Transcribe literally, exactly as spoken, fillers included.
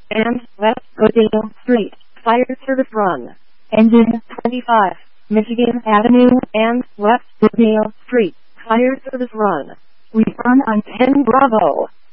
and West Rodeo Street, Fire Service Run. Engine twenty-five, Michigan Avenue and West Rodeo Street, Fire Service Run. We run on ten Bravo.